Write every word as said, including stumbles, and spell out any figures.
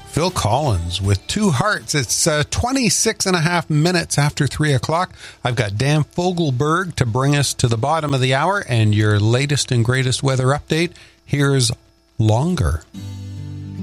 Phil Collins with Two Hearts. It's uh, twenty-six and a half minutes after three o'clock. I've got Dan Fogelberg to bring us to the bottom of the hour and your latest and greatest weather update. Here's Longer.